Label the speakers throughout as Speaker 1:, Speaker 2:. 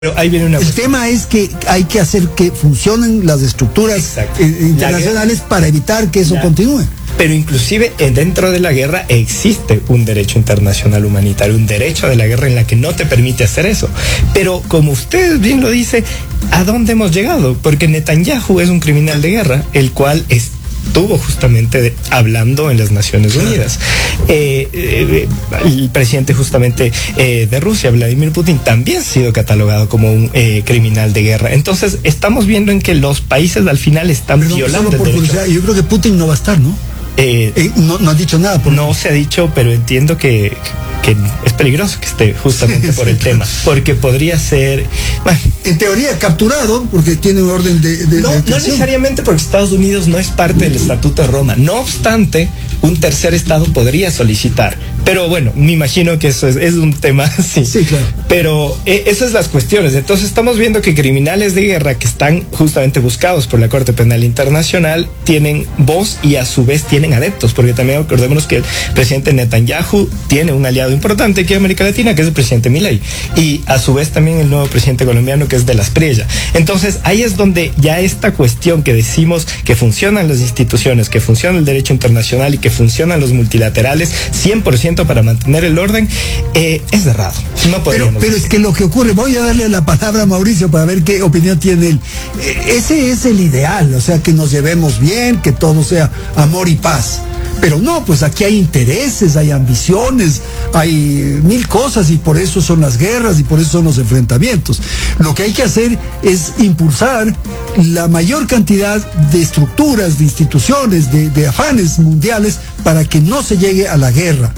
Speaker 1: Pero ahí viene
Speaker 2: el tema es que hay que hacer que funcionen las estructuras internacionales para evitar que eso continúe.
Speaker 1: Pero inclusive dentro de la guerra existe un derecho internacional humanitario, un derecho de la guerra en la que no te permite hacer eso. Pero como usted bien lo dice, ¿a dónde hemos llegado? Porque Netanyahu es un criminal de guerra, el cual estuvo justamente hablando en las Naciones Unidas. El presidente justamente de Rusia, Vladimir Putin, también ha sido catalogado como un criminal de guerra. Entonces estamos viendo en que los países al final están violando el derecho.
Speaker 2: Yo creo que Putin no va a estar, ¿no? No han dicho nada.
Speaker 1: No se ha dicho, pero entiendo que es peligroso que esté justamente por el tema, porque podría ser,
Speaker 2: bueno, en teoría capturado porque tiene un orden de
Speaker 1: no necesariamente, porque Estados Unidos no es parte del Estatuto de Roma. No obstante, un tercer estado podría solicitar, pero bueno, me imagino que eso es un tema así.
Speaker 2: Sí, claro.
Speaker 1: Pero esas son las cuestiones. Entonces estamos viendo que criminales de guerra que están justamente buscados por la Corte Penal Internacional tienen voz y a su vez tienen adeptos, porque también acordémonos que el presidente Netanyahu tiene un aliado importante aquí en América Latina, que es el presidente Milei, y a su vez también el nuevo presidente colombiano, que es de la Espriella. Entonces ahí es donde ya esta cuestión que decimos que funcionan las instituciones, que funciona el derecho internacional y que funcionan los multilaterales 100% para mantener el orden, es errado. No podemos.
Speaker 2: Pero es que lo que ocurre, voy a darle la palabra a Mauricio para ver qué opinión tiene él. Ese es el ideal, o sea, que nos llevemos bien, que todo sea amor y paz. Pero no, pues aquí hay intereses, hay ambiciones, hay mil cosas, y por eso son las guerras y por eso son los enfrentamientos. Lo que hay que hacer es impulsar la mayor cantidad de estructuras, de instituciones, de afanes mundiales para que no se llegue a la guerra.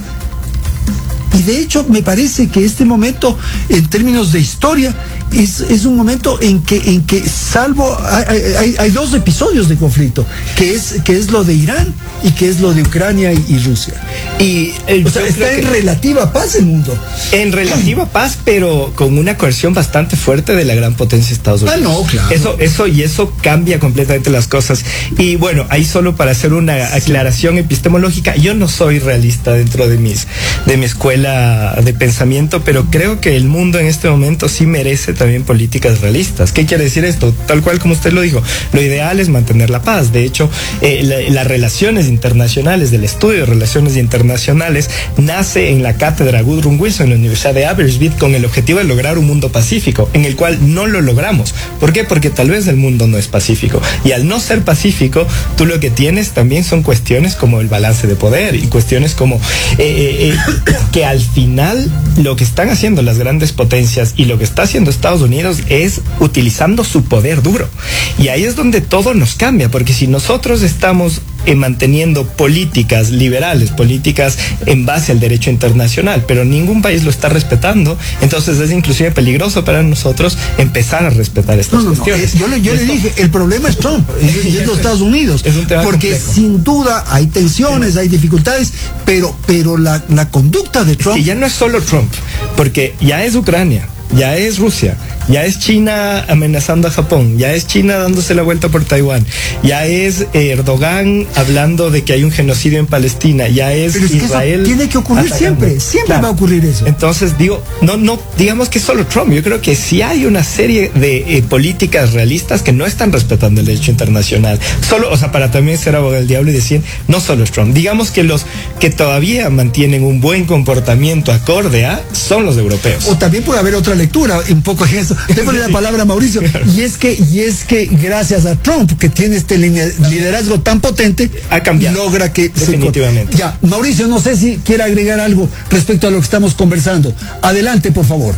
Speaker 2: Y de hecho me parece que este momento, en términos de historia, es un momento en que salvo hay dos episodios de conflicto, que es lo de Irán y que es lo de Ucrania y Rusia. O sea, está en relativa paz el mundo.
Speaker 1: En relativa paz, pero con una coerción bastante fuerte de la gran potencia Estados Unidos.
Speaker 2: No, claro.
Speaker 1: Eso cambia completamente las cosas. Y bueno, ahí solo para hacer una aclaración epistemológica, yo no soy realista dentro de mi escuela de pensamiento, pero creo que el mundo en este momento sí merece también políticas realistas. ¿Qué quiere decir esto? Tal cual como usted lo dijo, lo ideal es mantener la paz. De hecho, las relaciones internacionales, del estudio de relaciones internacionales, nace en la cátedra Woodrow Wilson en la Universidad de Aberystwyth con el objetivo de lograr un mundo pacífico, en el cual no lo logramos. ¿Por qué? Porque tal vez el mundo no es pacífico. Y al no ser pacífico, tú lo que tienes también son cuestiones como el balance de poder y cuestiones como que al final lo que están haciendo las grandes potencias y lo que está haciendo Estados Unidos es utilizando su poder duro. Y ahí es donde todo nos cambia, porque si nosotros estamos manteniendo políticas liberales, políticas en base al derecho internacional, pero ningún país lo está respetando, entonces es inclusive peligroso para nosotros empezar a respetar estas cuestiones.
Speaker 2: Yo le dije, el problema es Trump, es los Estados Unidos,
Speaker 1: es un tema
Speaker 2: porque
Speaker 1: complejo.
Speaker 2: Sin duda hay tensiones, hay dificultades, pero la conducta de Trump...
Speaker 1: Es que ya no es solo Trump, porque ya es Ucrania, ya es Rusia, ya es China amenazando a Japón, ya es China dándose la vuelta por Taiwán, ya es Erdogan hablando de que hay un genocidio en Palestina, ya es Israel.
Speaker 2: Eso tiene que ocurrir siempre claro. Va a ocurrir eso.
Speaker 1: Entonces no digamos que es solo Trump. Yo creo que sí hay una serie de políticas realistas que no están respetando el derecho internacional. Para también ser abogado del diablo y decir, no solo es Trump. Digamos que los que todavía mantienen un buen comportamiento acorde a son los europeos.
Speaker 2: O también puede haber otra lectura, un poco en eso. Démosle la palabra a Mauricio. Y es que gracias a Trump, que tiene este liderazgo tan potente,
Speaker 1: ha cambiado.
Speaker 2: Logra que
Speaker 1: definitivamente.
Speaker 2: Ya, Mauricio, no sé si quiere agregar algo respecto a lo que estamos conversando. Adelante, por favor.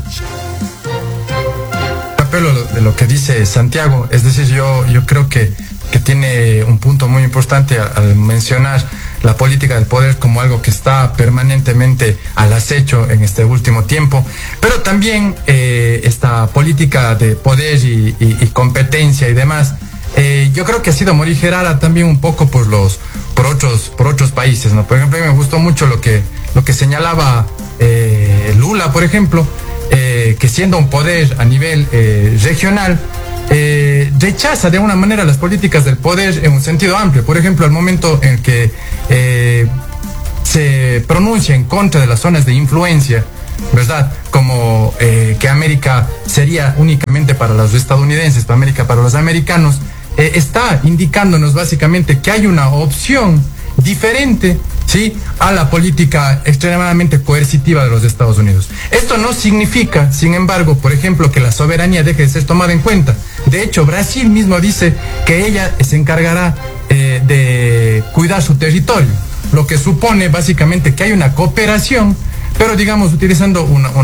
Speaker 3: Apelo de lo que dice Santiago, es decir, yo creo que tiene un punto muy importante al mencionar la política del poder como algo que está permanentemente al acecho en este último tiempo, pero también esta política de poder y competencia y demás, yo creo que ha sido morigerada también un poco por otros países, ¿no? Por ejemplo, a mí me gustó mucho lo que señalaba Lula, por ejemplo, que siendo un poder a nivel regional, rechaza de alguna manera las políticas del poder en un sentido amplio. Por ejemplo, al momento en que se pronuncia en contra de las zonas de influencia ¿verdad? Como que América sería únicamente para los estadounidenses, América para los americanos, está indicándonos básicamente que hay una opción diferente, ¿sí?, a la política extremadamente coercitiva de los Estados Unidos. Esto no significa, sin embargo, por ejemplo, que la soberanía deje de ser tomada en cuenta. De hecho, Brasil mismo dice que ella se encargará de cuidar su territorio, lo que supone básicamente que hay una cooperación, pero digamos utilizando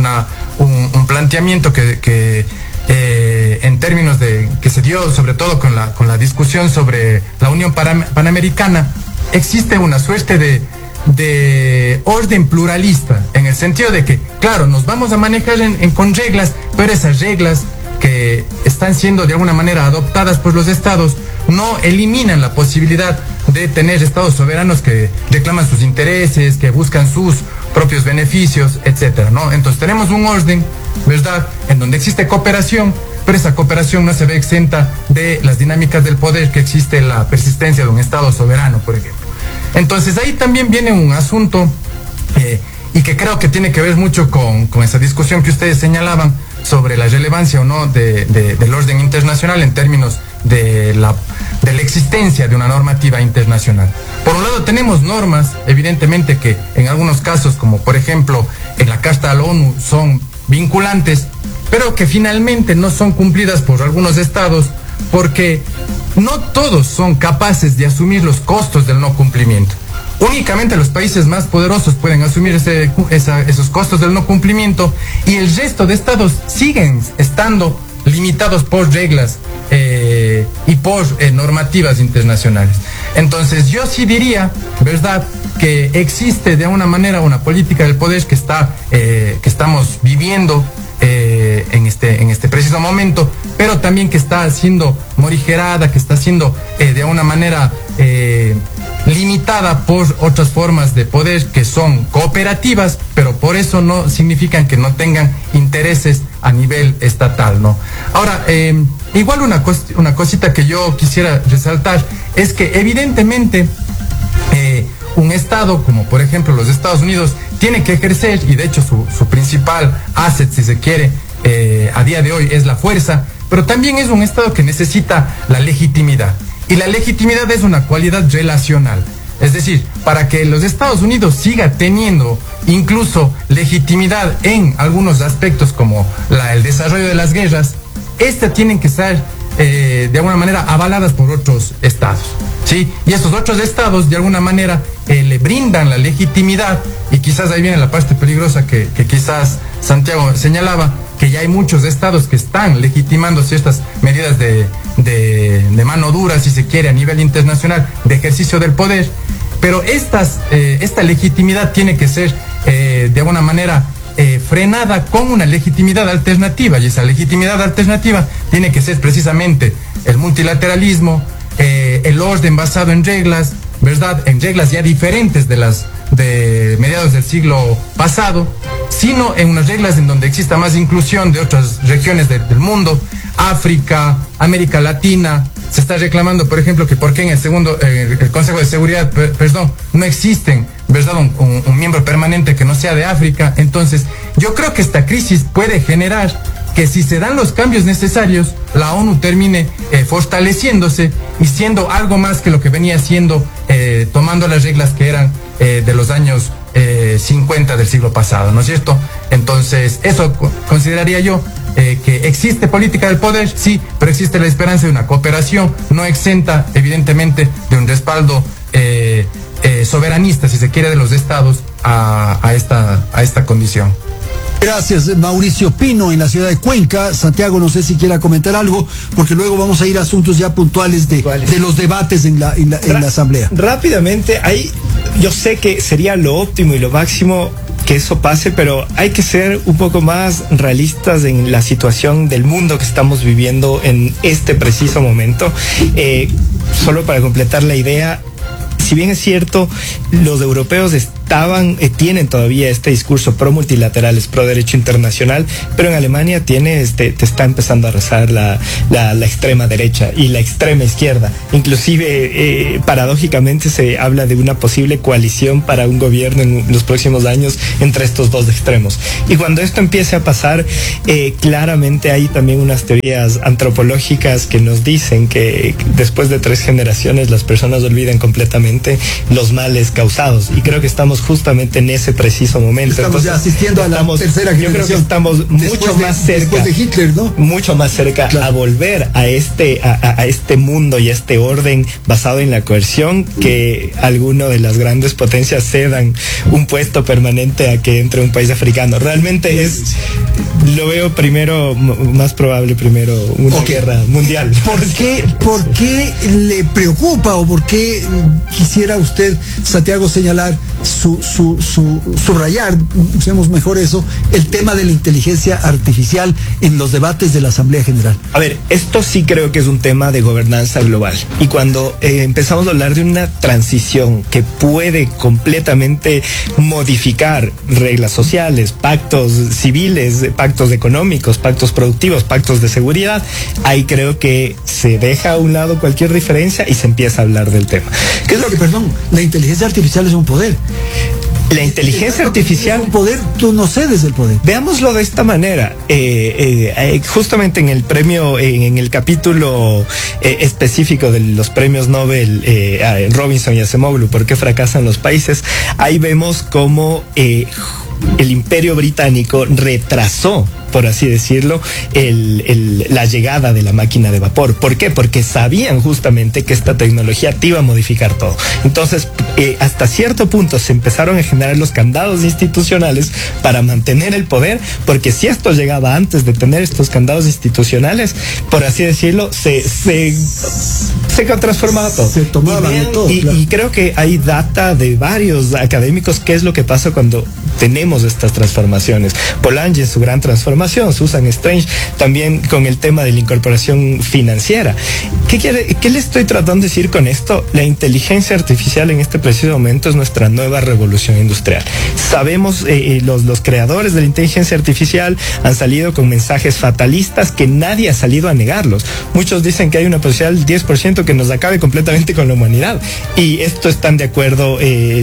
Speaker 3: un planteamiento que en términos de que se dio sobre todo con la discusión sobre la Unión Panamericana, existe una suerte de orden pluralista, en el sentido de que, claro, nos vamos a manejar con reglas, pero esas reglas que están siendo de alguna manera adoptadas por los estados no eliminan la posibilidad de tener estados soberanos que reclaman sus intereses, que buscan sus propios beneficios, etcétera, ¿no? Entonces tenemos un orden, ¿verdad?, en donde existe cooperación, pero esa cooperación no se ve exenta de las dinámicas del poder, que existe la persistencia de un estado soberano, por ejemplo. Entonces ahí también viene un asunto y que creo que tiene que ver mucho con esa discusión que ustedes señalaban sobre la relevancia o no del orden internacional en términos de la existencia de una normativa internacional. Por un lado tenemos normas, evidentemente, que en algunos casos, como por ejemplo en la Carta de la ONU, son vinculantes, pero que finalmente no son cumplidas por algunos estados, porque no todos son capaces de asumir los costos del no cumplimiento. Únicamente los países más poderosos pueden asumir esos costos del no cumplimiento, y el resto de estados siguen estando limitados por reglas y por normativas internacionales. Entonces yo sí diría, ¿verdad?, que existe de alguna manera una política del poder que estamos viviendo en este preciso momento, pero también que está siendo morigerada, que está siendo de alguna manera limitada por otras formas de poder que son cooperativas, pero por eso no significan que no tengan intereses a nivel estatal, ¿no? Ahora, igual una cosita que yo quisiera resaltar es que evidentemente un estado como por ejemplo los Estados Unidos tiene que ejercer, y de hecho su principal asset, si se quiere, a día de hoy es la fuerza, pero también es un estado que necesita la legitimidad, y la legitimidad es una cualidad relacional. Es decir, para que los Estados Unidos siga teniendo incluso legitimidad en algunos aspectos como el desarrollo de las guerras, estas tienen que ser de alguna manera avaladas por otros estados, ¿sí? Y estos otros estados de alguna manera le brindan la legitimidad, y quizás ahí viene la parte peligrosa que quizás Santiago señalaba, que ya hay muchos estados que están legitimando ciertas medidas de mano dura, si se quiere, a nivel internacional, de ejercicio del poder, pero esta legitimidad tiene que ser de alguna manera frenada con una legitimidad alternativa, y esa legitimidad alternativa tiene que ser precisamente el multilateralismo, el orden basado en reglas, ¿verdad?, en reglas ya diferentes de mediados del siglo pasado, sino en unas reglas en donde exista más inclusión de otras regiones del mundo, África, América Latina. Se está reclamando, por ejemplo, que por qué en el Consejo de Seguridad, no existen, ¿verdad?, un miembro permanente que no sea de África. Entonces, yo creo que esta crisis puede generar que, si se dan los cambios necesarios, la ONU termine fortaleciéndose y siendo algo más que lo que venía siendo, tomando las reglas que eran de los años 50 del siglo pasado, ¿no es cierto? Entonces, eso consideraría yo, que existe política del poder, sí, pero existe la esperanza de una cooperación no exenta, evidentemente, de un respaldo soberanista, si se quiere, de los estados a esta condición.
Speaker 2: Gracias, Mauricio Pino, en la ciudad de Cuenca. Santiago, no sé si quiera comentar algo, porque luego vamos a ir a asuntos ya puntuales de los debates en la asamblea.
Speaker 1: Rápidamente, yo sé que sería lo óptimo y lo máximo que eso pase, pero hay que ser un poco más realistas en la situación del mundo que estamos viviendo en este preciso momento. Solo para completar la idea, si bien es cierto, los europeos tienen todavía este discurso pro multilaterales, pro derecho internacional, pero en Alemania te está empezando a rezar la extrema derecha y la extrema izquierda. Inclusive, paradójicamente, se habla de una posible coalición para un gobierno en los próximos años entre estos dos extremos. Y cuando esto empiece a pasar, claramente hay también unas teorías antropológicas que nos dicen que después de 3 generaciones las personas olvidan completamente los males causados. Y creo que estamos justamente en ese preciso momento.
Speaker 2: Estamos ya asistiendo a la tercera generación.
Speaker 1: Yo creo que estamos mucho más cerca.
Speaker 2: Después de Hitler, ¿no?
Speaker 1: Mucho más cerca, claro, a volver a este mundo y a este orden basado en la coerción, que alguno de las grandes potencias cedan un puesto permanente a que entre un país africano. Realmente lo veo más probable una guerra mundial.
Speaker 2: ¿Por qué le preocupa o por qué quisiera usted, Santiago, señalar subrayar, usemos mejor eso, el tema de la inteligencia artificial en los debates de la Asamblea General?
Speaker 1: A ver, esto sí creo que es un tema de gobernanza global. Y cuando empezamos a hablar de una transición que puede completamente modificar reglas sociales, pactos civiles, pactos económicos, pactos productivos, pactos de seguridad, ahí creo que se deja a un lado cualquier diferencia y se empieza a hablar del tema.
Speaker 2: ¿Qué es lo que, perdón, la inteligencia artificial es un poder?
Speaker 1: La inteligencia artificial...
Speaker 2: Es un poder, tú no cedes el poder.
Speaker 1: Veámoslo de esta manera. Justamente en el premio, en el capítulo específico de los premios Nobel, Robinson y Acemoglu, ¿por qué fracasan los países? Ahí vemos cómo el Imperio Británico retrasó, por así decirlo, la llegada de la máquina de vapor. ¿Por qué? Porque sabían justamente que esta tecnología te iba a modificar todo. Entonces, hasta cierto punto se empezaron a generar los candados institucionales para mantener el poder, porque si esto llegaba antes de tener estos candados institucionales, por así decirlo, se transformaba todo.
Speaker 2: Se tomaba de todo. Claro.
Speaker 1: Y creo que hay data de varios académicos qué es lo que pasa cuando tenemos estas transformaciones. Polanyi en su gran transformación, Susan Strange también con el tema de la incorporación financiera. ¿Qué le estoy tratando de decir con esto? La inteligencia artificial en este preciso momento es nuestra nueva revolución industrial. Sabemos, los creadores de la inteligencia artificial han salido con mensajes fatalistas que nadie ha salido a negarlos. Muchos dicen que hay una posibilidad del 10% que nos acabe completamente con la humanidad. Y esto están de acuerdo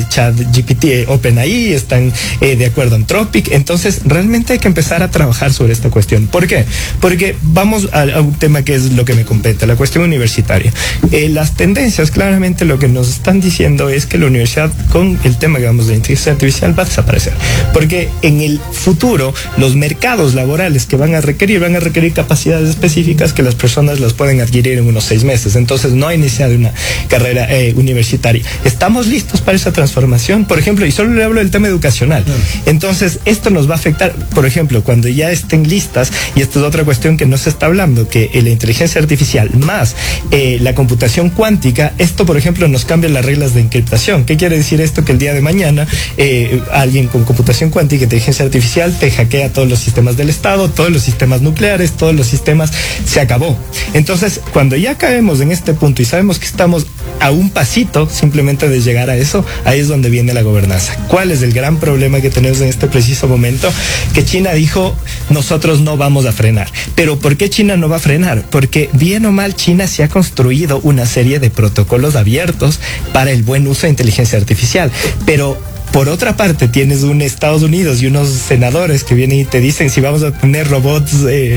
Speaker 1: ChatGPT, OpenAI, están de acuerdo Anthropic. Entonces realmente hay que empezar a trabajar sobre esta cuestión. ¿Por qué? Porque vamos a un tema que es lo que me compete, la cuestión universitaria. Las tendencias claramente lo que nos están diciendo es que la universidad, con el tema que vamos de inteligencia artificial, va a desaparecer. Porque en el futuro los mercados laborales que van a requerir capacidades específicas que las personas las pueden adquirir en unos 6 meses. Entonces no hay necesidad de una carrera universitaria. ¿Estamos listos para esa transformación? Por ejemplo, y solo le hablo del tema educacional. Entonces esto nos va a afectar, por ejemplo, cuando ya estén listas, y esto es otra cuestión que no se está hablando, que la inteligencia artificial más la computación cuántica, esto por ejemplo nos cambia las reglas de encriptación. ¿Qué quiere decir esto? Que el día de mañana alguien con computación cuántica e inteligencia artificial te hackea todos los sistemas del Estado, todos los sistemas nucleares, todos los sistemas, se acabó. Entonces, cuando ya caemos en este punto y sabemos que estamos a un pasito simplemente de llegar a eso, ahí es donde viene la gobernanza. ¿Cuál es el gran problema que tenemos en este preciso momento? Que China dijo, nosotros no vamos a frenar. ¿Pero por qué China no va a frenar? Porque bien o mal China se ha construido una serie de protocolos abiertos para el buen uso de inteligencia artificial. Pero por otra parte, tienes un Estados Unidos y unos senadores que vienen y te dicen si vamos a tener robots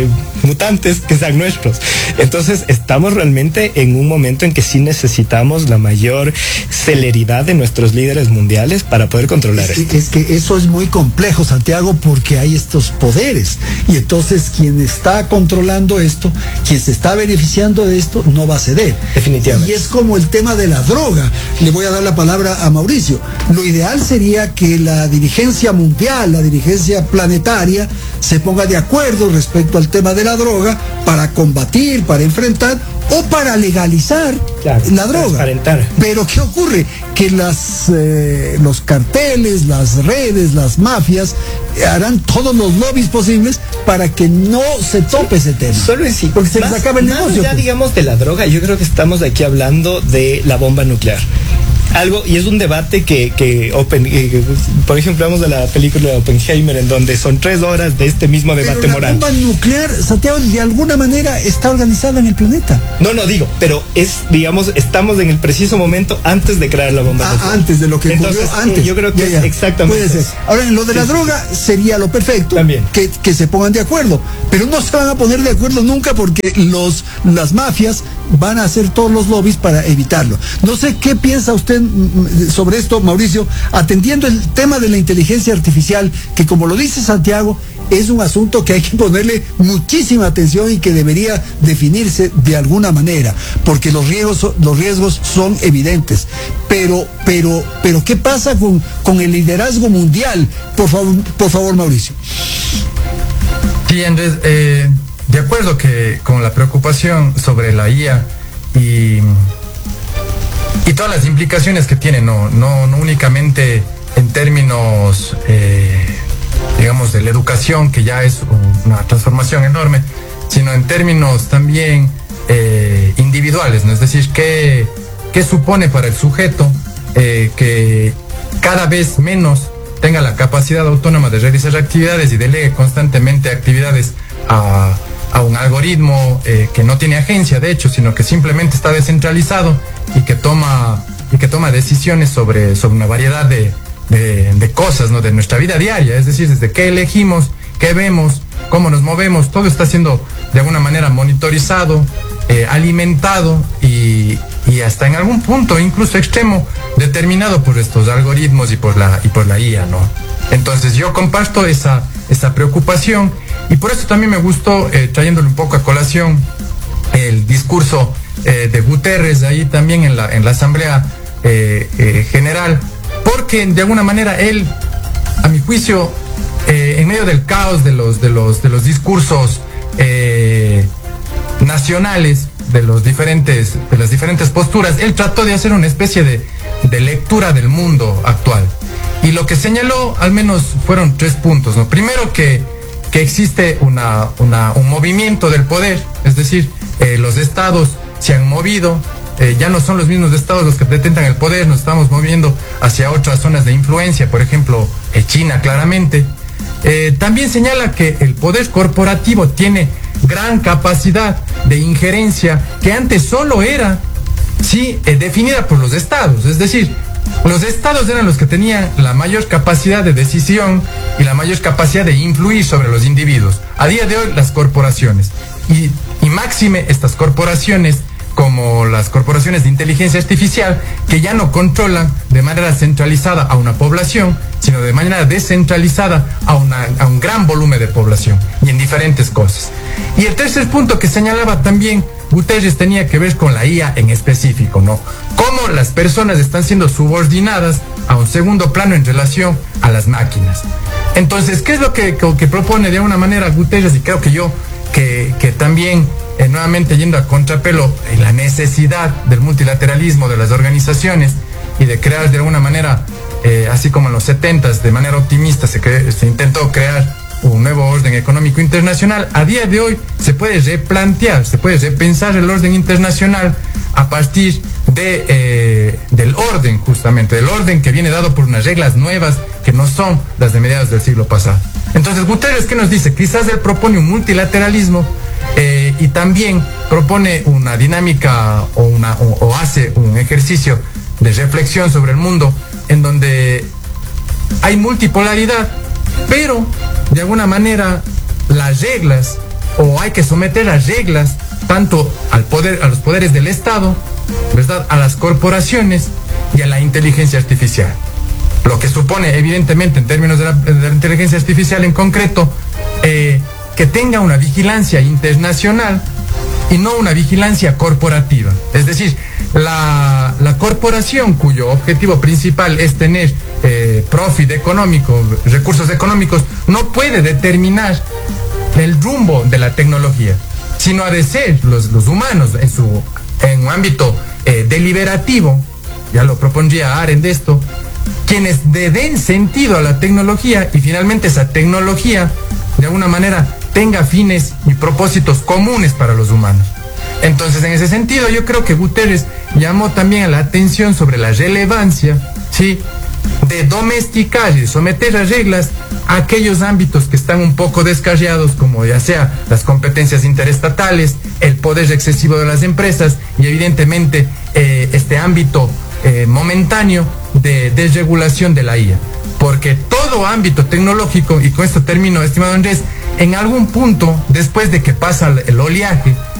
Speaker 1: mutantes que sean nuestros. Entonces, estamos realmente en un momento en que sí necesitamos la mayor celeridad de nuestros líderes mundiales para poder controlar esto.
Speaker 2: Es que eso es muy complejo, Santiago, porque hay estos poderes. Y entonces, quien está controlando esto, quien se está beneficiando de esto, no va a ceder.
Speaker 1: Definitivamente.
Speaker 2: Y es como el tema de la droga. Le voy a dar la palabra a Mauricio. Lo ideal sería que la dirigencia mundial, la dirigencia planetaria, se ponga de acuerdo respecto al tema de la droga para combatir, para enfrentar o para legalizar la droga. Pero ¿qué ocurre? Que los carteles, las redes, las mafias harán todos los lobbies posibles para que no se tope ese tema.
Speaker 1: Solo en sí.
Speaker 2: Porque se les acaba el negocio.
Speaker 1: Ya digamos de la droga, yo creo que estamos aquí hablando de la bomba nuclear. algo, y es un debate que por ejemplo, hablamos de la película de Oppenheimer, en donde son 3 horas de este mismo debate moral.
Speaker 2: La bomba nuclear, Santiago, de alguna manera está organizada en el planeta.
Speaker 1: No, digo, pero digamos, estamos en el preciso momento antes de crear la bomba nuclear.
Speaker 2: Antes de lo que ocurrió antes.
Speaker 1: Yo creo que es exactamente.
Speaker 2: Puede ser. Ahora, en lo de la droga sería lo perfecto.
Speaker 1: También.
Speaker 2: Que se pongan de acuerdo. Pero no se van a poner de acuerdo nunca porque las mafias van a hacer todos los lobbies para evitarlo. No sé qué piensa usted sobre esto, Mauricio, atendiendo el tema de la inteligencia artificial, que como lo dice Santiago, es un asunto que hay que ponerle muchísima atención y que debería definirse de alguna manera, porque los riesgos son evidentes. Pero ¿qué pasa con el liderazgo mundial? Por favor, Mauricio.
Speaker 3: Sí, Andrés, de acuerdo con la preocupación sobre la IA y todas las implicaciones que tiene, no únicamente en términos, digamos, de la educación, que ya es una transformación enorme, sino en términos también individuales, ¿no? Es decir, ¿qué supone para el sujeto que cada vez menos tenga la capacidad autónoma de realizar actividades y delegue constantemente actividades a un algoritmo que no tiene agencia, de hecho, sino que simplemente está descentralizado y que toma decisiones sobre una variedad de cosas, ¿no? De nuestra vida diaria, es decir, desde qué elegimos, qué vemos, cómo nos movemos, todo está siendo de alguna manera monitorizado, alimentado y hasta en algún punto, incluso extremo, determinado por estos algoritmos y por la IA, ¿no? Entonces yo comparto esa preocupación y por eso también me gustó, trayéndole un poco a colación, el discurso de Guterres ahí también en la Asamblea General, porque de alguna manera él, a mi juicio, en medio del caos de los discursos nacionales, de las diferentes posturas, él trató de hacer una especie de lectura del mundo actual. Y lo que señaló, al menos, fueron 3 puntos, ¿no? Primero, que existe un movimiento del poder, es decir, los estados se han movido, ya no son los mismos estados los que detentan el poder, nos estamos moviendo hacia otras zonas de influencia, por ejemplo, China, claramente. También señala que el poder corporativo tiene gran capacidad de injerencia que antes solo era definida por los estados, es decir, los estados eran los que tenían la mayor capacidad de decisión y la mayor capacidad de influir sobre los individuos. A día de hoy, las corporaciones y máxime estas corporaciones, como las corporaciones de inteligencia artificial, que ya no controlan de manera centralizada a una población, sino de manera descentralizada a un gran volumen de población y en diferentes cosas. Y el tercer punto que señalaba también Guterres tenía que ver con la IA en específico, ¿no? Cómo las personas están siendo subordinadas a un segundo plano en relación a las máquinas. Entonces, ¿qué es lo que propone de alguna manera Guterres? Y creo que también, nuevamente yendo a contrapelo, la necesidad del multilateralismo de las organizaciones y de crear de alguna manera, así como en los 70s, de manera optimista se intentó crear un nuevo orden económico internacional. A día de hoy se puede replantear, se puede repensar el orden internacional a partir del orden, justamente, del orden que viene dado por unas reglas nuevas que no son las de mediados del siglo pasado. Entonces, Guterres, ¿qué nos dice? Quizás él propone un multilateralismo y también propone una dinámica o hace un ejercicio de reflexión sobre el mundo en donde hay multipolaridad, pero de alguna manera las reglas, o hay que someter las reglas tanto a los poderes del Estado, ¿verdad?, a las corporaciones y a la inteligencia artificial. Lo que supone, evidentemente, en términos de la inteligencia artificial en concreto, que tenga una vigilancia internacional y no una vigilancia corporativa. Es decir, la corporación cuyo objetivo principal es tener profit económico, recursos económicos, no puede determinar el rumbo de la tecnología, sino ha de ser los humanos en un ámbito deliberativo, ya lo propondría Arendt esto, quienes den sentido a la tecnología y finalmente esa tecnología de alguna manera tenga fines y propósitos comunes para los humanos. Entonces, en ese sentido, yo creo que Guterres llamó también la atención sobre la relevancia, ¿sí?, de domesticar y someter a reglas a aquellos ámbitos que están un poco descarriados, como ya sea las competencias interestatales, el poder excesivo de las empresas y evidentemente este ámbito momentáneo de desregulación de la IA. Porque todo ámbito tecnológico, y con esto termino, estimado Andrés, en algún punto, después de que pasa el oleaje,